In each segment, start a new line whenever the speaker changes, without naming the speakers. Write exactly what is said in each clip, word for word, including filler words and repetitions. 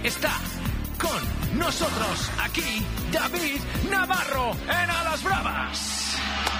está con nosotros aquí David Navarro en A las Bravas.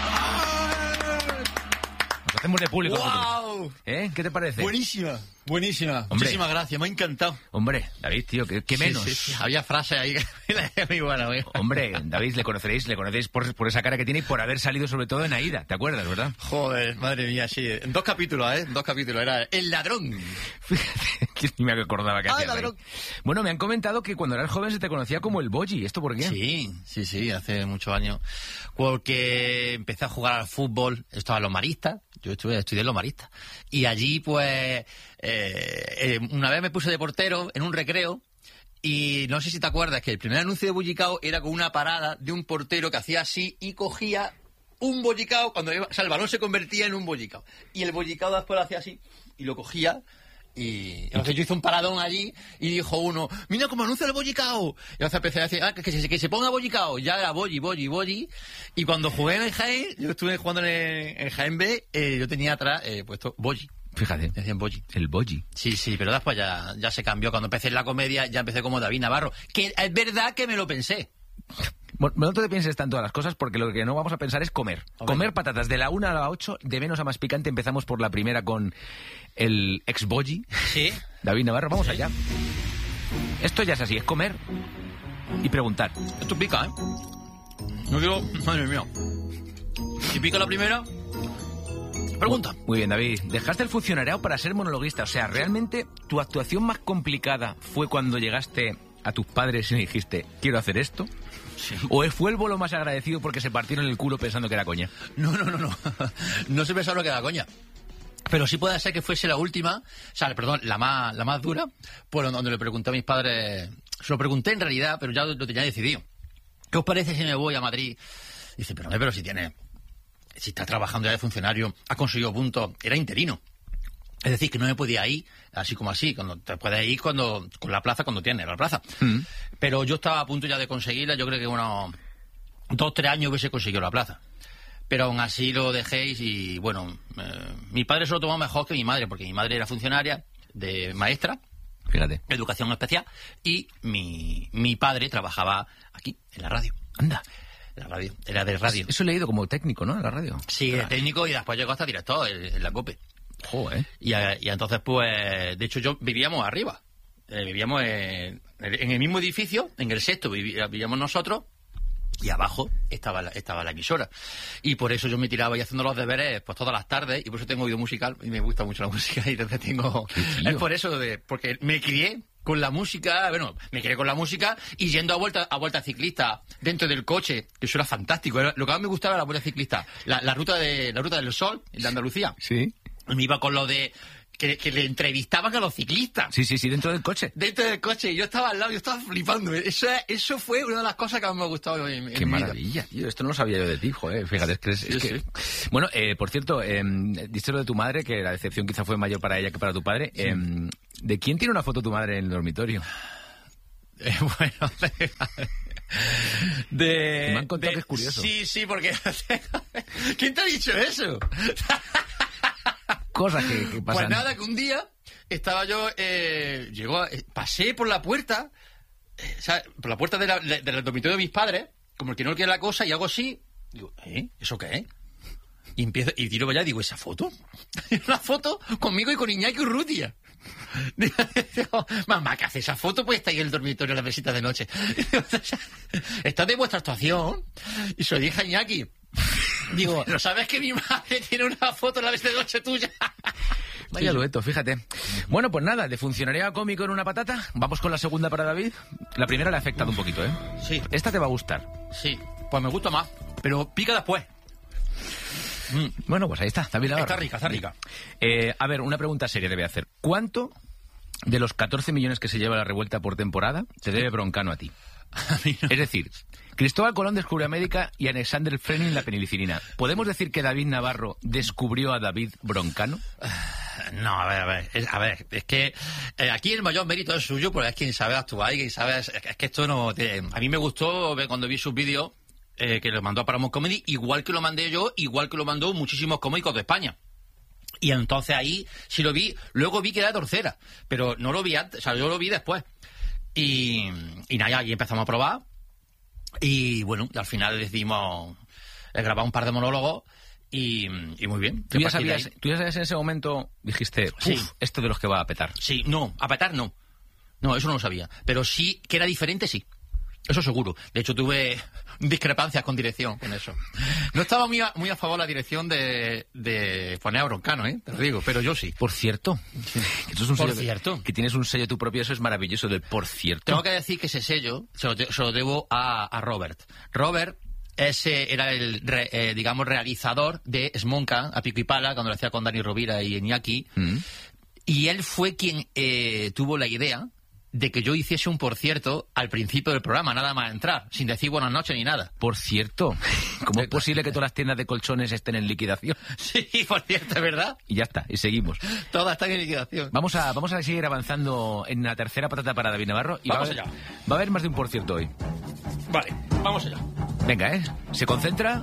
Nos hacemos de público.
¡Wow!
¿Eh? ¿Qué te parece?
Buenísima, buenísima.
Hombre.
Muchísimas gracias, me ha encantado.
Hombre, David, tío, ¿qué, qué menos?
Sí, sí, sí. Había frases ahí que muy buenas. ¿Eh?
Hombre, David, le conoceréis, le conocéis por, por esa cara que tiene y por haber salido sobre todo en Aída, ¿te acuerdas, verdad?
Joder, madre mía, sí. En dos capítulos, ¿eh? En dos capítulos. Era El Ladrón.
Fíjate, que ni me acordaba que
¡Ay,
hacía
ladrón!
David. Bueno, me han comentado que cuando eras joven se te conocía como el Boji. ¿Esto por qué?
Sí, sí, sí, hace muchos años. Porque empecé a jugar al fútbol, estaba en los maristas, yo estudié, estudié en los maristas. Y allí, pues, eh, eh, una vez me puse de portero en un recreo. Y no sé si te acuerdas que el primer anuncio de Bollicao era con una parada de un portero que hacía así y cogía un bollicao cuando iba, o sea, el balón se convertía en un bollicao. Y el bollicao después lo hacía así y lo cogía. Y entonces yo hice un paradón allí y dijo uno, mira cómo anuncia el bollicao. Y entonces empecé a decir, ah, que, que, se, que se ponga bollicao. Ya era bolli, bolli, bolli. Y cuando jugué en el Jaén, yo estuve jugando en el, en Jaén B, eh, yo tenía atrás eh, puesto bolli.
Fíjate.
Decían Boji.
El Boji.
Sí, sí, pero después ya, ya se cambió. Cuando empecé en la comedia, ya empecé como David Navarro. Que es verdad que me lo pensé.
Bueno, no te pienses tanto las cosas porque lo que no vamos a pensar es comer.
Okay.
Comer patatas de la una a la ocho, de menos a más picante. Empezamos por la primera con el ex Boji.
Sí.
David Navarro, vamos
¿Sí?
allá. Esto ya es así, es comer y preguntar.
Esto pica, ¿eh? No quiero... Madre mía. Si pica la primera... Pregunta.
Muy bien, David. Dejaste el funcionariado para ser monologuista. O sea, ¿realmente tu actuación más complicada fue cuando llegaste a tus padres y le dijiste, quiero hacer esto?
Sí.
¿O fue el bolo más agradecido porque se partieron el culo pensando que era coña?
No, no, no, no. No se pensaba que era coña. Pero sí puede ser que fuese la última, o sea, perdón, la más, la más dura, pues donde le pregunté a mis padres, se lo pregunté en realidad, pero ya lo tenía decidido. ¿Qué os parece si me voy a Madrid? Dice, pero, pero si tiene... Si está trabajando ya de funcionario, ha conseguido puntos, era interino. Es decir, que no me podía ir así como así, cuando te puedes ir cuando con la plaza cuando tienes la plaza. Mm. Pero yo estaba a punto ya de conseguirla, yo creo que unos dos, tres años hubiese conseguido la plaza. Pero aún así lo dejéis y, bueno, eh, mi padre se lo tomó mejor que mi madre, porque mi madre era funcionaria de maestra,
fíjate,
educación especial, y mi, mi padre trabajaba aquí, en la radio.
Anda.
La radio, era de radio.
Eso he leído como técnico, ¿no? En la radio.
Sí, de técnico y después llegó hasta director en, en la COPE.
Joder.
Y, y entonces, pues, de hecho, yo vivíamos arriba. Eh, vivíamos en, en el mismo edificio, en el sexto vivíamos nosotros, y abajo estaba la, estaba la emisora. Y por eso yo me tiraba ahí haciendo los deberes pues todas las tardes, y por eso tengo oído musical, y me gusta mucho la música, y entonces tengo... Es por eso, de, porque me crié con la música, bueno, me quedé con la música y yendo a vuelta a vuelta ciclista dentro del coche, que eso era fantástico. Era, lo que más me gustaba era la vuelta ciclista, la, la ruta de la ruta del sol de Andalucía.
Sí.
Me iba con lo de que, que le entrevistaban a los ciclistas.
Sí, sí, sí, dentro del coche.
Dentro del coche, y yo estaba al lado, yo estaba flipando. Eso, eso fue una de las cosas que más me ha gustado en, en
Qué
mi
maravilla,
vida.
Tío, esto no lo sabía yo de ti, joder, fíjate, es que... Es,
Sí,
es que...
sí.
Bueno, eh, por cierto, eh, diste lo de tu madre, que la decepción quizá fue mayor para ella que para tu padre. Sí. Eh, ¿De quién tiene una foto tu madre en el dormitorio?
Eh, bueno, de...
Me han contado
de,
que es curioso.
Sí, sí, porque... ¿Quién te ha dicho eso?
Cosas que, que pasan.
Pues nada, que un día estaba yo... Eh, llegó, eh, pasé por la puerta, eh, o sea, por la puerta de la, de, del dormitorio de mis padres, como el que no quiere la cosa, y hago así, digo, ¿eh? ¿Eso qué es? Y empiezo, y tiro para allá y digo, ¿esa foto? Una foto conmigo y con Iñaki Urrutia. Digo, mamá, ¿qué hace esa foto? Pues está ahí en el dormitorio en la mesita de noche. Está de vuestra actuación. Y se lo dije a Iñaki. Digo, ¿no sabes que mi madre tiene una foto en la mesita de noche tuya?
Vaya dueto, fíjate. Bueno, pues nada, de funcionario a cómico en una patata. Vamos con la segunda para David. La primera le ha afectado un poquito, ¿eh?
Sí.
Esta te va a gustar.
Sí, pues me gusta más. Pero pica después.
Mm. Bueno, pues ahí está, David Navarro.
Está rica, está rica.
Eh, a ver, una pregunta seria te voy a hacer. ¿Cuánto de los catorce millones que se lleva la Revuelta por temporada te debe Broncano a ti?
A mí no.
Es decir, Cristóbal Colón descubrió América y Alexander Fleming la penicilina. ¿Podemos decir que David Navarro descubrió a David Broncano?
No, a ver, a ver, es, a ver, es que eh, aquí el mayor mérito es suyo, porque es quien sabe actuar y quien sabe, es, es que esto no, te, a mí me gustó ver cuando vi sus vídeos, eh, que lo mandó a Paramount Comedy, igual que lo mandé yo, igual que lo mandó muchísimos cómicos de España. Y entonces ahí sí lo vi, luego vi que era tercera, pero no lo vi antes, o sea, yo lo vi después. Y, y nada, y empezamos a probar. Y bueno, y al final decidimos grabar un par de monólogos. Y, y muy bien.
¿Tú ya, sabías, ¿Tú ya sabías en ese momento, dijiste, uff, sí. esto de los que va a petar?
Sí, no, a petar no. No, eso no lo sabía. Pero sí, que era diferente, sí. Eso seguro. De hecho, tuve discrepancias con dirección con eso. No estaba muy a, muy a favor la dirección de, de poner a Broncano, ¿eh? Te lo digo, pero yo sí.
Por cierto.
Sí.
Eso es un
por
sello
cierto.
De, que tienes un sello tú propio, eso es maravilloso, del por cierto.
Tengo que decir que ese sello se lo, de, se lo debo a, a Robert. Robert... Ese era el, re, eh, digamos, realizador de Smonka, a pico y pala, cuando lo hacía con Dani Rovira y Iñaki. Mm. Y él fue quien eh, tuvo la idea de que yo hiciese un por cierto al principio del programa, nada más entrar, sin decir buenas noches ni nada.
Por cierto, ¿cómo es posible que todas las tiendas de colchones estén en liquidación?
Sí, por cierto, es verdad.
Y ya está, y seguimos.
Todas están en liquidación.
Vamos a, vamos a seguir avanzando en la tercera patata para David Navarro. Y
vamos
va a haber,
allá.
Va a haber más de un por cierto hoy.
Vale, vamos allá.
Venga, ¿eh? ¿Se concentra?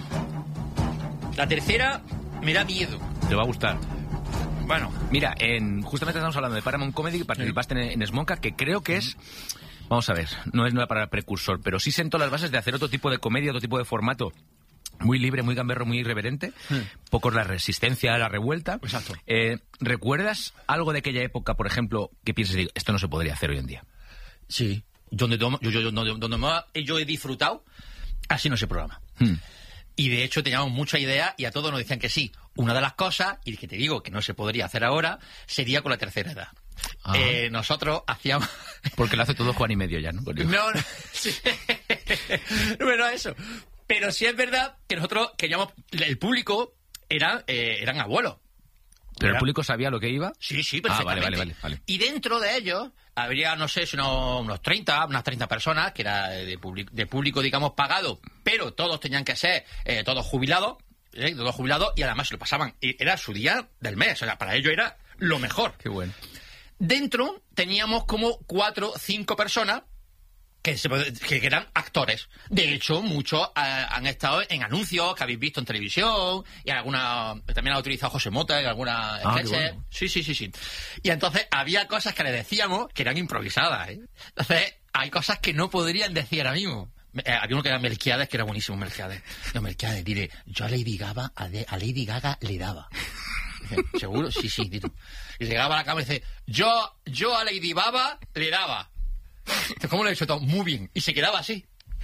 La tercera me da miedo.
Te va a gustar.
Bueno.
Mira, en, justamente estamos hablando de Paramount Comedy, participaste sí. en, en Smonka, que creo que es... Vamos a ver, no es nada para el precursor, pero sí sentó las bases de hacer otro tipo de comedia, otro tipo de formato. Muy libre, muy gamberro, muy irreverente. Sí. Poco la resistencia, la revuelta.
Exacto.
Eh, ¿Recuerdas algo de aquella época, por ejemplo, que pienses, digo, esto no se podría hacer hoy en día?
Sí. Donde, yo, yo, yo, donde, donde más yo he disfrutado, así no se programa. Hmm. Y de hecho teníamos mucha idea y a todos nos decían que sí. Una de las cosas, y que te digo que no se podría hacer ahora, sería con la tercera edad. Ah. Eh, nosotros hacíamos...
Porque lo hace todo Juan y medio ya, ¿no?
No, no. Sí. Bueno, eso. Pero sí es verdad que nosotros queríamos... El público era, eh, eran abuelos.
¿Pero el público sabía lo que iba?
Sí, sí, perfectamente.
Ah, vale, vale, vale, vale.
Y dentro de ellos habría, no sé, unos, unos treinta, unas treinta personas, que era de, public, de público, digamos, pagado, pero todos tenían que ser, eh, todos jubilados, eh, todos jubilados, y además se lo pasaban. Y era su día del mes, o sea, para ellos era lo mejor.
Qué bueno.
Dentro teníamos como cuatro, cinco personas que, se, que eran actores. De hecho, muchos uh, han estado en anuncios que habéis visto en televisión, y alguna también ha utilizado José Mota en alguna
ah,
sketches. Bueno. Sí, sí, sí, sí. Y entonces había cosas que le decíamos que eran improvisadas, ¿eh? Entonces, hay cosas que no podrían decir ahora mismo. Eh, había uno que era Melquiades, que era buenísimo, Melquiades. No, Melquiades, dile, yo a Lady Gaga, a, de, a Lady Gaga le daba. Dice, ¿seguro? Sí, sí, dile. Y llegaba a la cama y dice, yo, yo a Lady Baba le daba. ¿Cómo lo he hecho todo? Muy bien. Y se quedaba así.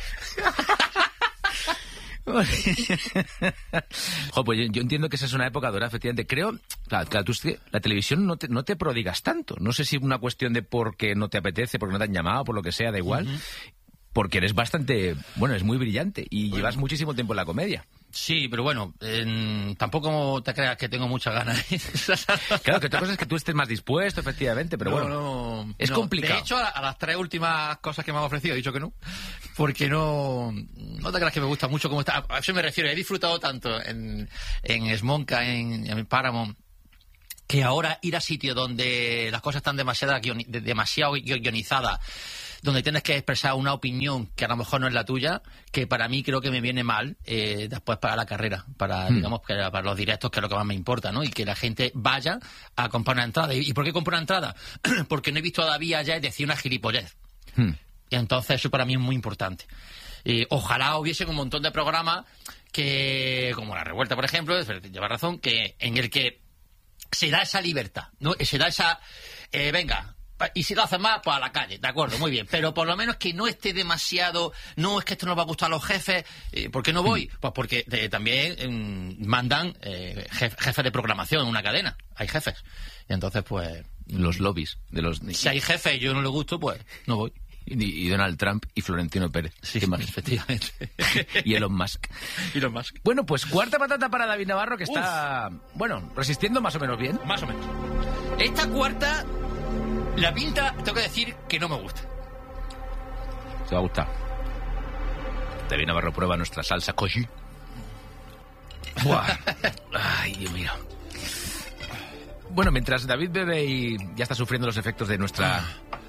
Jo, pues yo, yo entiendo que esa es una época dorada, efectivamente. Creo, claro, claro tú, la televisión no te, no te prodigas tanto. No sé si es una cuestión de porque no te apetece, porque no te han llamado, por lo que sea, da igual. Uh-huh. Porque eres bastante, bueno, es muy brillante y bueno. Llevas muchísimo tiempo en la comedia.
Sí, pero bueno, eh, tampoco te creas que tengo muchas ganas.
Claro, que otra cosa es que tú estés más dispuesto, efectivamente, pero
no,
bueno,
no,
es
no.
complicado.
De hecho, a, a las tres últimas cosas que me han ofrecido he dicho que no, porque no, no te creas que me gusta mucho cómo está. A eso me refiero, he disfrutado tanto en, en Smonka, en, en Paramount, que ahora ir a sitios donde las cosas están demasiado, guioni, demasiado guionizadas, donde tienes que expresar una opinión que a lo mejor no es la tuya, que para mí creo que me viene mal eh, después para la carrera, para hmm. digamos para, para los directos, que es lo que más me importa, ¿no? Y que la gente vaya a comprar una entrada. ¿Y por qué comprar una entrada? Porque no he visto todavía ya decir una gilipollez. Hmm. Y entonces eso para mí es muy importante. Eh, ojalá hubiese un montón de programas que, como La Revuelta, por ejemplo, lleva razón, que en el que se da esa libertad, ¿no? Se da esa... Eh, venga... Y si lo hacen más, pues a la calle, de acuerdo, muy bien. Pero por lo menos que no esté demasiado... No, es que esto no va a gustar a los jefes. Eh, ¿Por qué no voy? Pues porque eh, también eh, mandan eh, jef, jefes de programación en una cadena. Hay jefes. Y entonces, pues...
Los lobbies de los...
Si hay jefes y yo no le gusto, pues no voy.
Y, y Donald Trump y Florentino Pérez.
Sí, ¿qué más? Efectivamente.
Y Elon Musk.
Elon Musk.
Bueno, pues cuarta patata para David Navarro, que está, Uf. bueno, resistiendo más o menos bien.
Más o menos. Esta cuarta... La pinta, tengo que decir que no me gusta.
Te va a gustar. David Navarro prueba nuestra salsa koji. Buah. Ay, Dios mío. Bueno, mientras David bebe y ya está sufriendo los efectos de nuestra...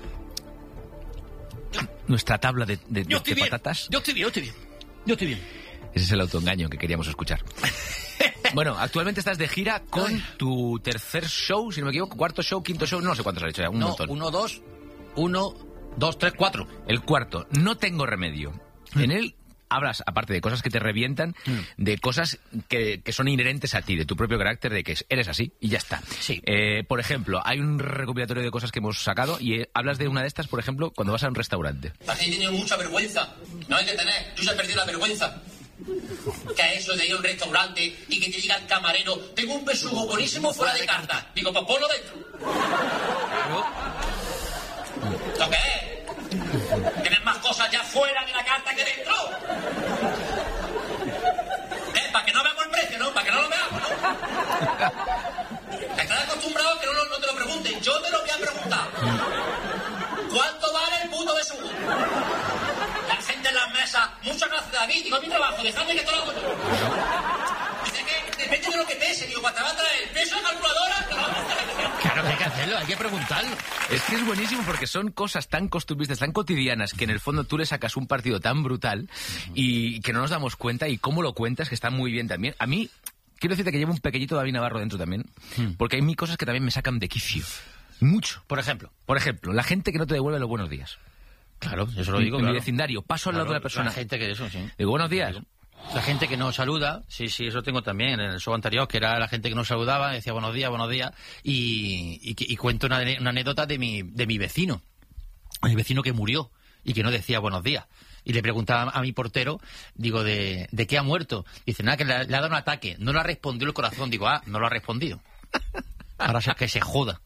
nuestra tabla de, de,
yo estoy
de
bien.
patatas.
Yo estoy bien, yo estoy bien. Yo estoy bien.
Ese es el autoengaño que queríamos escuchar. Bueno, actualmente estás de gira con Ay. tu tercer show, si no me equivoco, cuarto show, quinto show, no sé cuántos has hecho ya, un
no,
montón.
Uno, dos, uno, dos, tres, cuatro.
El cuarto, no tengo remedio. Mm. En él hablas, aparte de cosas que te revientan, mm. de cosas que, que son inherentes a ti, de tu propio carácter, de que eres así y ya está.
Sí.
Eh, por ejemplo, hay un recopilatorio de cosas que hemos sacado y eh, hablas de una de estas, por ejemplo, cuando vas a un restaurante.
La gente tiene mucha vergüenza. No hay que tener. Yo se he perdido la vergüenza. Que eso de ir a un restaurante y que te diga el camarero, tengo un besugo buenísimo fuera de carta. Digo, pues ponlo dentro.
Claro.
¿Lo qué es? ¿Tienes más cosas ya fuera de la carta que dentro? ¿Eh? Para que no veamos el precio, ¿no? Para que no lo veamos, ¿no? Estás acostumbrado a que no, no te lo pregunten. Yo te lo voy a preguntar. ¿Cuánto vale el puto besugo? La gente en las mesas, muchas gracias, David. Digo, mi trabajo, dejadme que esto lo hago yo. Dice que depende de lo que pese. Digo, ¿cuánto va a traer el peso de calculadora?
Claro que hay que hacerlo, hay que preguntarlo.
Es que es buenísimo porque son cosas tan costumbristas, tan cotidianas, que en el fondo tú le sacas un partido tan brutal y que no nos damos cuenta, y cómo lo cuentas, que está muy bien también. A mí, quiero decirte que llevo un pequeñito David Navarro dentro también, porque hay mil cosas que también me sacan de quicio. Mucho.
Por ejemplo.
Por ejemplo, la gente que no te devuelve los buenos días.
Claro, eso lo digo.
En
claro.
mi vecindario, paso al
Claro,
lado de la persona.
La gente que eso, sí.
Digo, buenos días.
La gente que no saluda, sí, sí, eso tengo también en el show anterior, que era la gente que no saludaba, decía buenos días, buenos días, y, y, y cuento una, una anécdota de mi, de mi vecino, mi vecino que murió y que no decía buenos días. Y le preguntaba a mi portero, digo, ¿de, de qué ha muerto? Dice, nada, que le, le ha dado un ataque, no lo ha respondido el corazón. Digo, ah, no lo ha respondido. Ahora sea que se joda.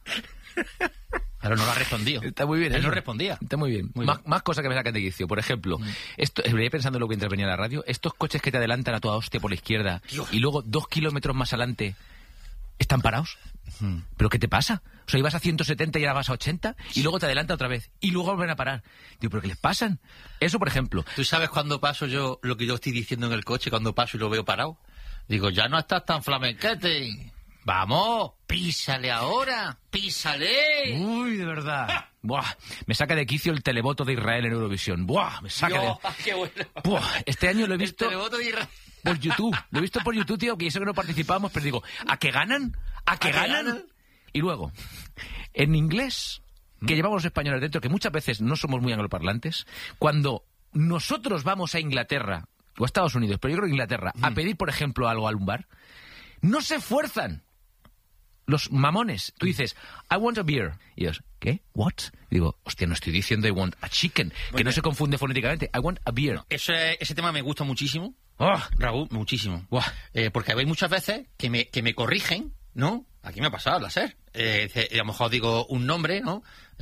Claro, no lo ha respondido.
Está muy bien.
Él
eso.
no respondía.
Está muy bien.
Muy
más,
bien.
más cosas que me sacan de quicio. Por ejemplo, mm. esto, venía pensando en lo que intervenía en la radio. Estos coches que te adelantan a toda hostia por la izquierda, Dios, y luego dos kilómetros más adelante están parados. Mm. ¿Pero qué te pasa? O sea, ibas a ciento setenta y ahora vas a ochenta y luego te adelanta otra vez y luego vuelven a parar. Digo, ¿pero qué les pasan? Eso, por ejemplo.
¿Tú sabes cuando paso yo lo que yo estoy diciendo en el coche, cuando paso y lo veo parado? Digo, ya no estás tan flamenquete. Vamos, písale ahora, písale.
Uy, de verdad. Buah, me saca de quicio el televoto de Israel en Eurovisión. Buah, me saca
Dios,
de...
qué bueno.
Buah, este año lo he visto...
El televoto de Israel.
Por YouTube. Lo he visto por YouTube, tío, que eso que no participamos, pero digo, ¿a qué ganan? ¿A qué
¿A
ganan?
qué ganan?
Y luego, en inglés, que llevamos los españoles dentro, que muchas veces no somos muy angloparlantes, cuando nosotros vamos a Inglaterra, o a Estados Unidos, pero yo creo que Inglaterra, mm. a pedir, por ejemplo, algo a un bar, no se esfuerzan. Los mamones. Tú dices, I want a beer. Y ellos, ¿qué? ¿What? Y digo, hostia, no estoy diciendo I want a chicken, Muy que bien. No se confunde fonéticamente. I want a beer.
No, ese, ese tema me gusta muchísimo.
Oh.
Raúl, muchísimo.
Oh.
Eh, porque hay muchas veces que me, que me corrigen, ¿no? Aquí me ha pasado, la ser. Eh, a lo mejor digo un nombre, ¿no?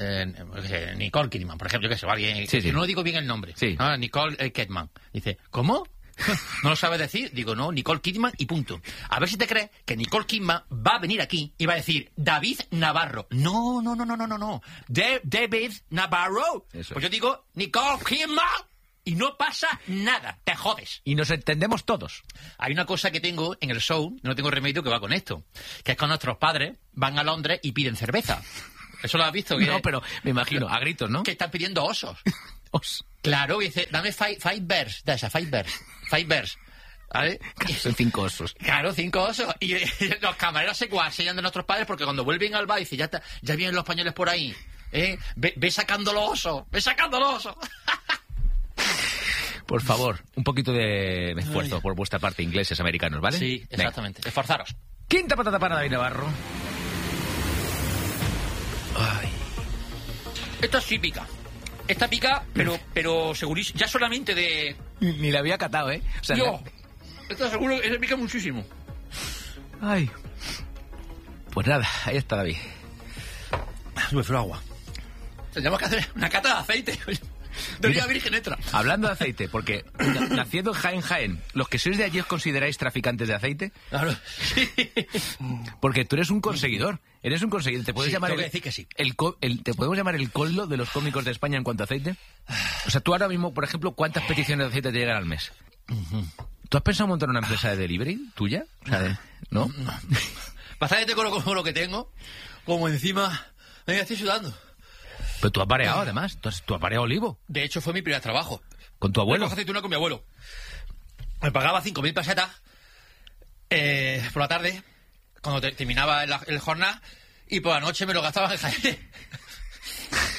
Eh, Nicole Kidman, por ejemplo, yo que sé, alguien.
Sí, sí.
No digo bien el nombre.
Sí.
Ah, Nicole eh, Kidman. Dice, ¿cómo? ¿No lo sabes decir? Digo, no, Nicole Kidman y punto. A ver si te crees que Nicole Kidman va a venir aquí y va a decir David Navarro. No, no, no, no, no, no, no. De- David Navarro.
Eso
Pues
es.
yo digo Nicole Kidman y no pasa nada. Te jodes.
Y nos entendemos todos.
Hay una cosa que tengo en el show, no tengo remedio, que va con esto. Que es cuando nuestros padres van a Londres y piden cerveza. ¿Eso lo has visto? Que,
No, pero me imagino, a gritos, ¿no?
que están pidiendo osos.
Os-
Claro, y dice, dame five, five bears, de esa, five bears, five bears. ¿Vale?
Son cinco osos.
Claro, cinco osos. Y eh, los camareros se cuarsellan de nuestros padres porque cuando vuelven al bar dicen, ya, está, ya vienen los españoles por ahí. ¿Eh? Ve, ve sacando los osos, ve sacando los osos.
Por favor, un poquito de esfuerzo por vuestra parte, ingleses, americanos, ¿vale?
Sí, exactamente. Venga. Esforzaros.
Quinta patata para David Navarro. Ay.
Esta sí pica. Esta pica, pero, pero segurísimo. Ya solamente de...
Ni la había catado, ¿eh? O sea,
Yo. Esta seguro que pica muchísimo.
Ay. Pues nada, ahí está David.
Me fue agua. Tendríamos que hacer una cata de aceite. De oliva virgen extra.
Hablando de aceite, porque naciendo en Jaén, Jaén, ¿los que sois de allí os consideráis traficantes de aceite?
Claro. Sí.
Porque tú eres un conseguidor. Eres un conseguidor. ¿Te puedes
Sí,
llamar
tengo
el,
que decir que sí.
el co- el- ¿Te podemos llamar el coldo de los cómicos de España en cuanto a aceite? O sea, tú ahora mismo, por ejemplo, ¿cuántas peticiones de aceite te llegan al mes? ¿Tú has pensado montar una empresa de delivery tuya? O sea, de- ¿no?
Bastante con lo, con lo que tengo, como encima... Venga, estoy sudando.
Pero tú has pareado, además. Tú has, tú has pareado olivo.
De hecho, fue mi primer trabajo.
Con tu abuelo.
Yo cogí aceituna con mi abuelo. Me pagaba cinco mil pesetas eh, por la tarde, cuando te- terminaba el, el jornada, y por la noche me lo gastaba en Jaén.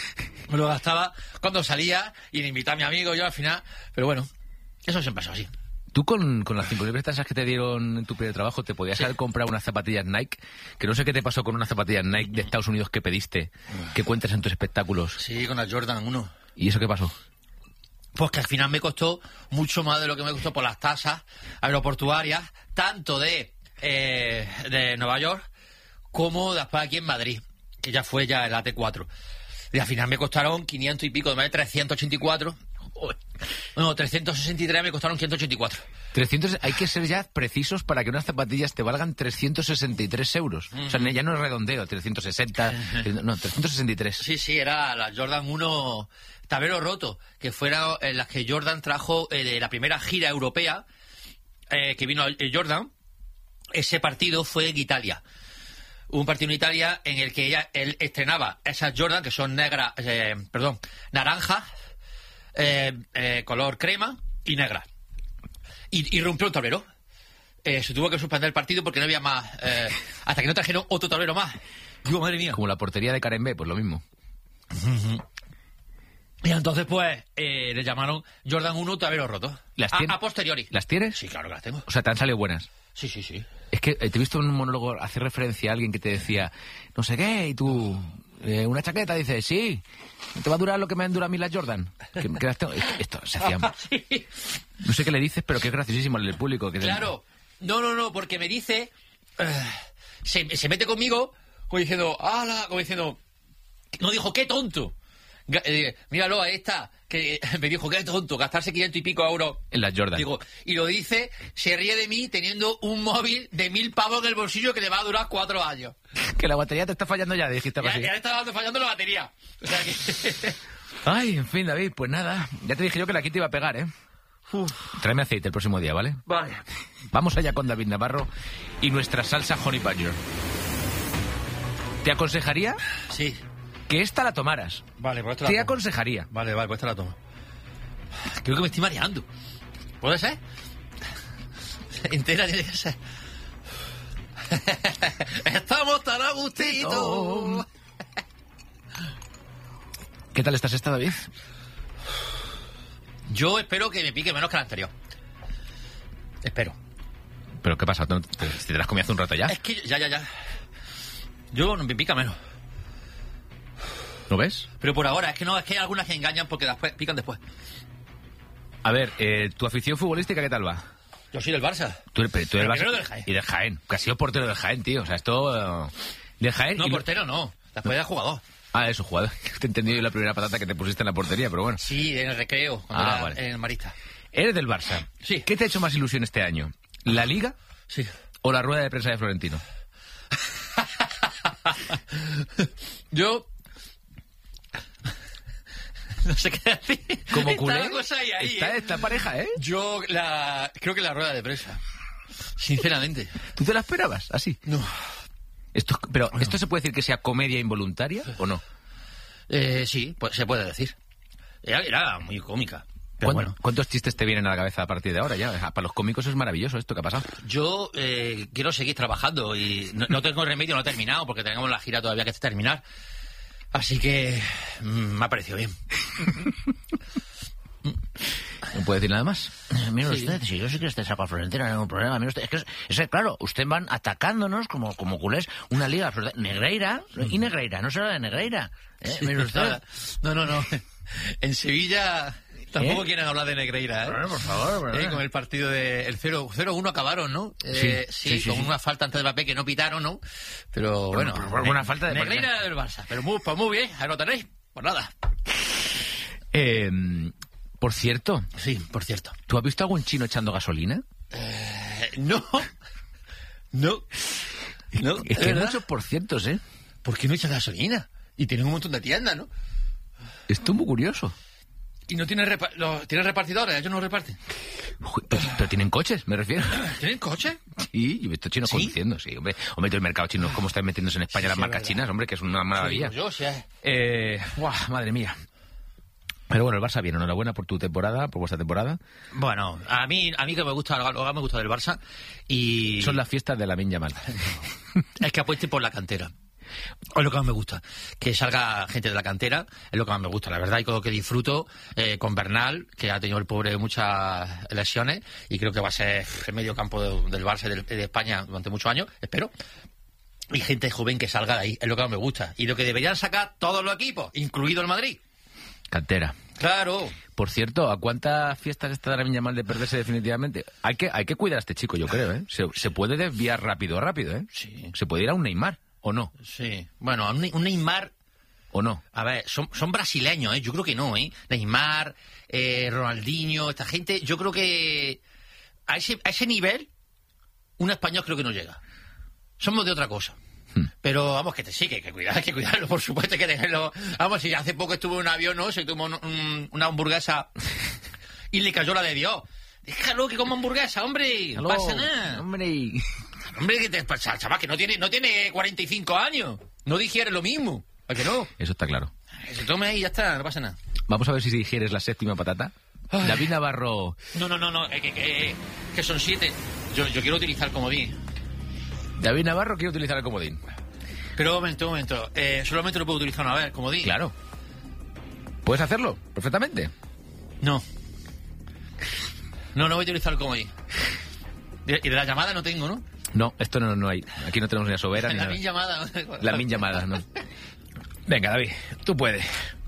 Me lo gastaba cuando salía y le invitaba a mi amigo yo al final. Pero bueno, eso siempre pasó así.
Tú con, con las cinco mil pesetas que te dieron en tu primer trabajo, ¿te podías
Sí.
haber comprado unas zapatillas Nike? Que no sé qué te pasó con unas zapatillas Nike de Estados Unidos que pediste, que cuentas en tus espectáculos.
Sí, con la Jordan uno.
¿Y eso qué pasó?
Pues que al final me costó mucho más de lo que me costó por las tasas aeroportuarias, tanto de, eh, de Nueva York como después aquí en Madrid, que ya fue ya el A T cuatro. Y al final me costaron quinientos y pico, de trescientos ochenta y cuatro. No, trescientos sesenta y tres me costaron quinientos ochenta y cuatro.
trescientos, hay que ser ya precisos para que unas zapatillas te valgan trescientos sesenta y tres euros. O sea, ya no es redondeo, trescientos sesenta, no, trescientos sesenta y tres.
Sí, sí, era la Jordan uno tablero roto, que fuera en las que Jordan trajo eh, de la primera gira europea eh, que vino el Jordan. Ese partido fue en Italia. Un partido en Italia en el que ella, él estrenaba esas Jordan, que son negras, eh, perdón, naranjas, eh, eh, color crema y negra. Y, y rompió el tablero. Eh, se tuvo que suspender el partido porque no había más, eh, hasta que no trajeron otro tablero más. Digo, madre mía.
Como la portería de Karen B, pues lo mismo.
Y entonces, pues, eh, le llamaron Jordan uno tablero roto.
¿Las
a,
tien-
a posteriori.
¿Las tienes?
Sí, claro que las tengo.
O sea, te han salido buenas.
Sí, sí, sí.
Es que eh, te he visto en un monólogo hacer referencia a alguien que te decía, no sé qué, y tú, eh, una chaqueta, dices, sí, ¿te va a durar lo que me han durado a mí las Jordan? Que, que las tengo- es que esto se hacía...
Sí.
No sé qué le dices, pero que es graciosísimo el público. Que
Claro. No, no, no, porque me dice... eh, se, se mete conmigo como diciendo, ¡hala! Como diciendo... No dijo, ¡qué tonto! Ga- eh, míralo, ahí está. Que me dijo, ¡qué tonto! Gastarse quinientos y pico euros.
En las Jordan.
Digo, y lo dice, se ríe de mí teniendo un móvil de mil pavos en el bolsillo que le va a durar cuatro años.
Que la batería te está fallando ya, dijiste algo
Ya,
así.
ya le estaba fallando la batería. O sea que...
Ay, en fin, David, pues nada. Ya te dije yo que la Kitty iba a pegar, ¿eh?
Uf,
Tráeme aceite el próximo día, ¿vale?
vale.
Vamos allá con David Navarro y nuestra salsa Honey Badger. Te aconsejaría
Sí.
que esta la tomaras.
Vale, pues esto
Te
la tomo.
aconsejaría.
Vale, vale, pues esta la tomo. Creo que me estoy mareando. ¿Puede ser? Entera tiene que ser. Estamos tan a gustito.
¿Qué tal estás esta, David?
Yo espero que me pique menos que la anterior. Espero.
¿Pero qué pasa? ¿Te, te, te la has comido hace un rato ya?
Es que ya, ya, ya. Yo me pica menos.
¿Lo ves?
Pero por ahora, es que no, es que hay algunas que engañan porque después pican después.
A ver, eh, ¿tu afición futbolística qué tal va?
Yo soy del Barça.
Tú eres, tú eres
Pero
Barça-
primero del Jaén.
Y del Jaén. Que has sido portero del Jaén, tío. O sea, esto... eh, del Jaén...
No,
y lo-
portero no. Después de jugador.
Ah, eso, jugador. Te he entendido la primera patata que te pusiste en la portería, pero bueno.
Sí, en el recreo. Cuando
Ah,
era
vale.
En el Marista.
Eres del Barça.
Sí.
¿Qué te ha hecho más ilusión este año? ¿La Liga
Sí.
o la rueda de prensa de Florentino?
Yo... No sé qué decir.
Como
Está
culé,
la cosa ahí, ahí,
está
¿eh?
esta pareja, ¿eh?
Yo la... creo que la rueda de prensa. Sinceramente.
¿Tú te la esperabas? Así.
No.
Esto, pero, ¿esto se puede decir que sea comedia involuntaria o no?
Eh, sí, pues se puede decir. Era, era muy cómica. Pero
¿Cuán-
bueno.
¿Cuántos chistes te vienen a la cabeza a partir de ahora ya? Para los cómicos es maravilloso esto que ha pasado.
Yo eh, quiero seguir trabajando y no, no tengo remedio, no he terminado porque tenemos la gira todavía que terminar. Así que mm, me ha parecido bien.
¿No puede decir nada más?
Mire
Sí.
usted, si yo sí que este saco a Florentino, no hay ningún problema. Mire usted, es que, es, es que, claro, usted van atacándonos como, como culés una liga Negreira y Negreira, no será de Negreira. ¿eh? Mire usted.
No, no, no. En Sevilla tampoco
¿Eh?
quieren hablar de Negreira, ¿eh?
Bueno, por favor,
Eh,
¿verdad?
Con el partido de el cero uno acabaron, ¿no? Eh, sí,
sí, sí,
con
sí.
una falta antes del papel que no pitaron, ¿no? Pero bueno,
por- por una falta de
Negreira del Barça, pero muy, pues muy bien, ahí lo tenéis. Pues nada.
Eh, por cierto,
Sí, por cierto.
¿tú has visto algún chino echando gasolina?
Eh, no. No. No,
Es
¿de
que hay
verdad?
muchos por cientos, ¿eh?
¿Por qué no echan gasolina? Y tienen un montón de tiendas, ¿no?
Esto es muy curioso.
Y no tienen, repa- los, tienen repartidores, ellos no reparten.
Uy, Pero, pero tienen coches, me refiero.
¿Tienen coche?
Sí, yo he visto chinos
¿Sí?
conduciendo, sí, hombre. Hombre, el mercado chino, ¿cómo están metiéndose en España
Sí,
las
sí,
marcas
es verdad.
chinas? Hombre, que es una maravilla.
Sí, yo, sí. eh.
Eh, buah, madre mía. Pero bueno, el Barça bien, enhorabuena por tu temporada, por vuestra temporada.
Bueno, a mí, a mí que me gusta, lo que me gusta del Barça y
Son las fiestas de la Minya Mal.
es que apueste por la cantera. Es lo que más me gusta. Que salga gente de la cantera, es lo que más me gusta, la verdad, y con lo que disfruto eh, con Bernal, que ha tenido el pobre muchas lesiones, y creo que va a ser el medio campo de, del Barça de, de España durante muchos años, espero. Y gente joven que salga de ahí, es lo que más me gusta. Y lo que deberían sacar todos los equipos, incluido el Madrid.
Cantera.
Claro.
Por cierto, ¿a cuántas fiestas está Lamine Yamal de perderse definitivamente? Hay que, hay que cuidar a este chico, yo creo, ¿eh? Se, se puede desviar rápido, rápido, ¿eh?
Sí.
Se puede ir a un Neymar, ¿o no?
Sí. Bueno, un, un Neymar...
¿O no?
A ver, son, son brasileños, ¿eh? Yo creo que no, ¿eh? Neymar, eh, Ronaldinho, esta gente, yo creo que a ese, a ese nivel un español creo que no llega. Somos de otra cosa. Pero vamos, que te sí, que hay que cuidar, hay que cuidarlo, por supuesto, hay que tenerlo. Vamos, si hace poco estuvo en un avión, ¿no? Se tomó un, un, una hamburguesa y le cayó la de Dios. Déjalo que coma hamburguesa, hombre, no pasa nada.
Hombre.
Hombre, que te pasa, chaval, que no tiene, no tiene cuarenta y cinco años. No digiere lo mismo. ¿A que no?
Eso está claro.
Que se tome ahí y ya está, no pasa nada.
Vamos a ver si digieres la séptima patata.
Ay.
David Navarro.
No, no, no, no, eh, que, que, que son siete. Yo, yo quiero utilizar comodín.
David Navarro quiere utilizar el comodín.
Pero un momento, un momento. Eh, solamente lo puedo utilizar una vez, comodín.
Claro. ¿Puedes hacerlo? Perfectamente.
No. No, no voy a utilizar el comodín. Y de la llamada no tengo, ¿no?
No, esto no, no hay. Aquí no tenemos ni a Sobera ni
La
nada.
min llamada.
La min llamada, no. Venga, David, tú puedes.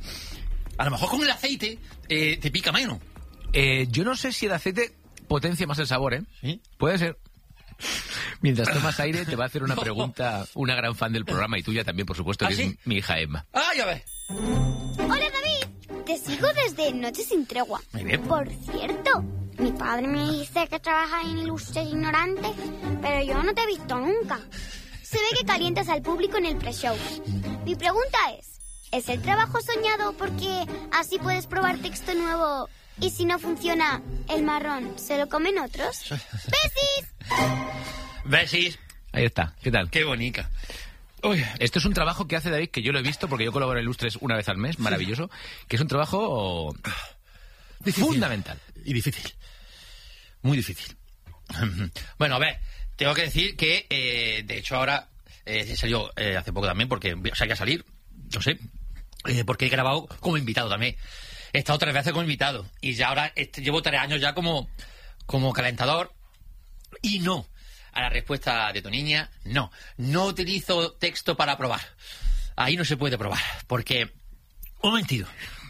A lo mejor con el aceite eh, te pica menos.
Eh, yo no sé si el aceite potencia más el sabor, ¿eh?
¿Sí?
Puede ser. Mientras tomas aire, te va a hacer una
No.
pregunta una gran fan del programa y tuya también, por supuesto,
¿Ah,
que
sí?
es mi hija Emma.
¡Ah, ya ves!
Hola, David. Te sigo desde Noche sin Tregua.
Muy bien.
Por cierto, mi padre me dice que trabajas en Ilustres Ignorantes, pero yo no te he visto nunca. Se ve que calientas al público en el pre-show. Mi pregunta es, ¿es el trabajo soñado porque así puedes probar texto nuevo y si no funciona, el marrón se lo comen otros? ¡Besis!
Besis.
Ahí está, ¿qué tal?
Qué bonita. Uy,
Esto es un trabajo que hace David, que yo lo he visto, porque yo colaboro en Ilustres una vez al mes, maravilloso, que es un trabajo
difícil.
fundamental.
Y difícil. Muy difícil. Bueno, a ver, tengo que decir que, eh, de hecho, ahora eh, salió eh, hace poco también, porque o sea, hay que salir, no sé, eh, porque he grabado como invitado también. He estado tres veces como invitado y ya ahora este, llevo tres años ya como, como calentador y no. A la respuesta de tu niña, no. No utilizo texto para probar. Ahí no se puede probar, porque... Un momentito.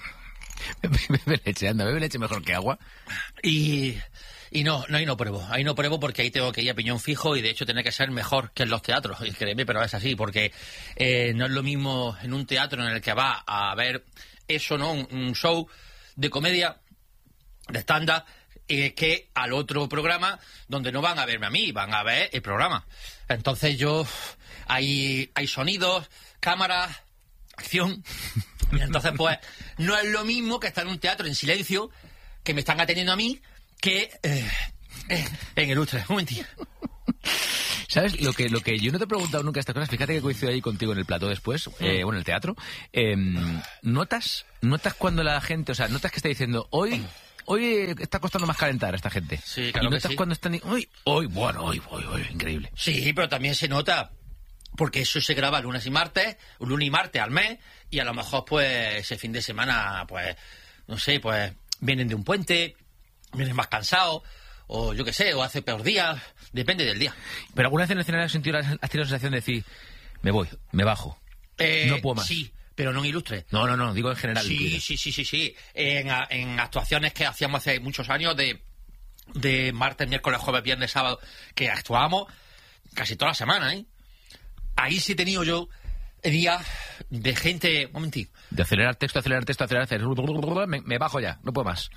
Bebe leche, anda, bebe leche mejor que agua.
Y, y no, no, ahí no pruebo. Ahí no pruebo porque ahí tengo que ir a piñón fijo y de hecho tiene que ser mejor que en los teatros. Y créeme, pero es así, porque eh, no es lo mismo en un teatro en el que va a ver eso, ¿no? Un, un show de comedia, de stand-up, eh, que al otro programa donde no van a verme a mí, van a ver el programa. Entonces yo, hay, hay sonidos, cámaras, acción... Y entonces, pues, no es lo mismo que estar en un teatro en silencio, que me están atendiendo a mí, que eh, eh, en Ilustres. Un momentito.
¿Sabes? Lo que, lo que yo no te he preguntado nunca estas cosas, fíjate que coincido ahí contigo en el plató después, eh, bueno, en el teatro. Eh, ¿Notas notas cuando la gente, o sea, notas que está diciendo, hoy... Hoy está costando más calentar a esta gente?
Sí, claro
y notas
que sí.
cuando están... Hoy, hoy, bueno, hoy, hoy, hoy, increíble.
Sí, pero también se nota, porque eso se graba lunes y martes, lunes y martes al mes, y a lo mejor, pues, ese fin de semana, pues, no sé, pues, vienen de un puente, vienen más cansados, o yo qué sé, o hace peor día, depende del día.
¿Pero alguna vez en el escenario has sentido la, has tenido la sensación de decir, me voy, me bajo,
Eh,
no puedo más?
Sí, pero no en Ilustres.
No, no, no, digo en general.
Sí,
incluido.
sí, sí, sí, sí. En, a- en actuaciones que hacíamos hace muchos años de, de martes, miércoles, jueves, viernes, sábado, que actuábamos casi toda la semana, ¿eh? Ahí sí he tenido yo días de gente... Un momentito.
De acelerar texto, acelerar texto, acelerar texto. Me, me bajo ya, no puedo más.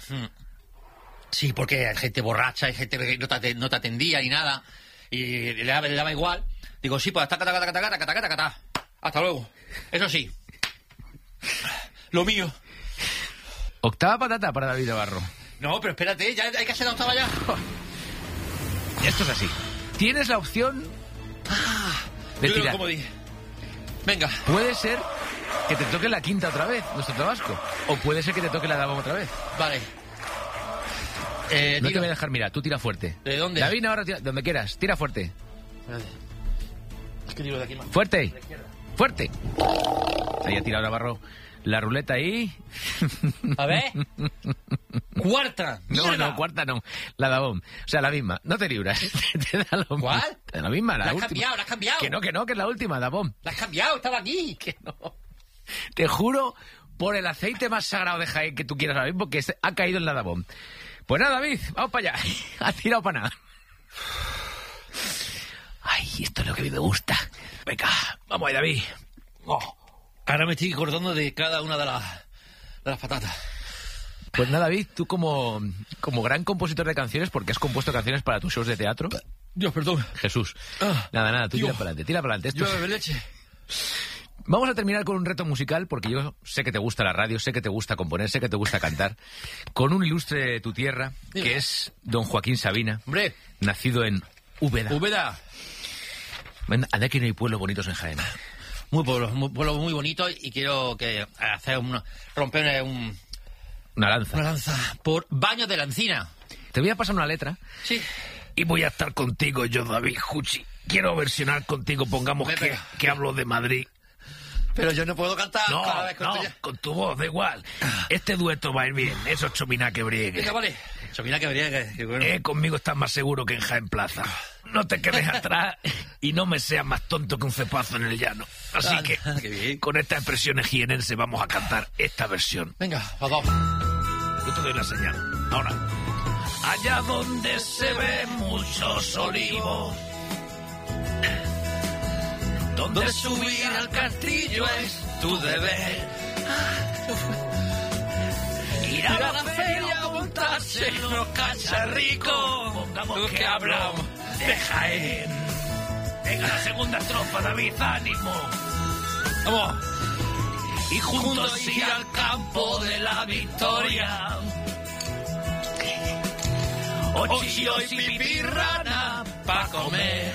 Sí, porque hay gente borracha, hay gente que no te, aten- no te atendía ni nada, y le daba, le daba igual. Digo, sí, pues taca, taca, taca, taca, taca, taca, taca. Hasta luego. Eso sí. Lo mío.
Octava patata para David Navarro.
No, pero espérate, ya hay que hacer la octava ya.
Esto es así. Tienes la opción de
Yo creo
tirar.
como dije. Venga.
Puede ser que te toque la quinta otra vez, nuestro Tabasco. O puede ser que te toque la dama otra vez.
Vale. Eh,
No te
tiro.
voy a dejar mirar, tú tira fuerte.
¿De dónde?
David Navarro, tira, donde quieras, tira fuerte.
Espérate. Es que tiro de aquí más.
Fuerte. Fuerte. Ahí ha tirado Navarro la ruleta ahí.
A ver. Cuarta.
No,
¡Mierda!
no, cuarta no. La Dabón. O sea, la misma. No te libras. Te da lo
¿Cuál?
mismo. Te da la misma, la,
La has
última.
cambiado, la has cambiado.
Que no, que no, que es la última, Dabón.
La has cambiado, estaba aquí.
Que no. Te juro por el aceite más sagrado de Jaén que tú quieras ahora mismo que se- ha caído en la Dabón. Pues nada, David, vamos para allá. Ha tirado para nada. Ay, esto es lo que a mí me gusta. Venga, vamos ahí, David.
Oh, ahora me estoy acordando de cada una de las, de las patatas.
Pues nada, David, tú como, como gran compositor de canciones, porque has compuesto canciones para tus shows de teatro.
Dios, perdón.
Jesús.
Ah,
Nada, nada, tú
Dios.
tira para adelante, tira para adelante. Esto
Yo
es-
bebe leche.
Vamos a terminar con un reto musical, porque yo sé que te gusta la radio, sé que te gusta componer, sé que te gusta cantar, con un ilustre de tu tierra,
Dime.
que es don Joaquín Sabina,
Hombre,
nacido en Úbeda.
Úbeda.
Anda que no hay pueblos bonitos en Jaén.
Muy pueblo, muy, pueblo muy bonito y quiero que hacer una, romper un,
Una lanza.
una lanza por Baños de la Encina.
Te voy a pasar una letra.
Sí.
Y voy a estar contigo, yo, David Juchi. Quiero versionar contigo, pongamos
Ve,
que,
pero-
que hablo de Madrid.
Pero yo no puedo cantar
No,
cada vez que
no,
estoy ya-
con tu voz, da igual. Este dueto va a ir bien, eso es chomina que briegue.
Venga, vale. Chomina que briegue, que bueno.
Eh, conmigo estás más seguro que en Jaén Plaza. No te quedes atrás y no me seas más tonto que un cepazo en el llano. Así
Ah,
que,
qué bien.
con estas expresiones jienenses vamos a cantar esta versión.
Venga, vamos.
Yo te doy la señal. Ahora. Allá donde se ven muchos olivos, donde subir al castillo es tu deber. Ir a la feria a montarse en los cacharricos. Pongamos que hablamos de Jaén. Venga, la segunda estrofa, David, ánimo.
Vamos.
Y juntos ir al campo de la victoria. Ochillos y pipirrana pa' comer.